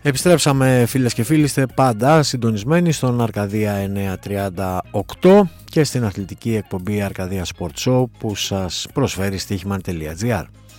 Επιστρέψαμε φίλες και φίλοι, είστε πάντα συντονισμένοι στον Αρκαδία 938 και στην αθλητική εκπομπή Αρκαδία Sport Show που σας προσφέρει στοίχημαν.gr.